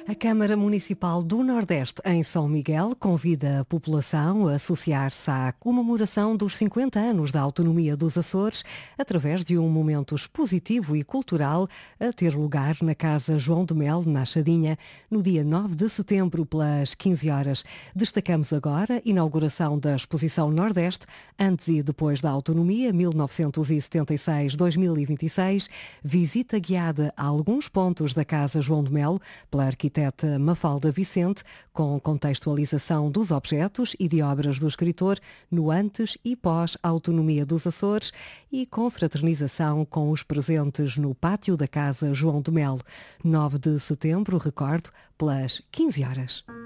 A Câmara Municipal do Nordeste, em São Miguel, convida a população a associar-se à comemoração dos 50 anos da autonomia dos Açores, através de um momento expositivo e cultural a ter lugar na Casa João de Melo, na Chadinha, no dia 9 de setembro, pelas 15 horas. Destacamos agora a inauguração da Exposição Nordeste, antes e depois da autonomia, 1976-2026, visita guiada a alguns pontos da Casa João de Melo, pela arquiteta Mafalda Vicente, com contextualização dos objetos e de obras do escritor no antes e pós-autonomia dos Açores e confraternização com os presentes no pátio da Casa João de Melo. 9 de setembro, recordo, pelas 15 horas.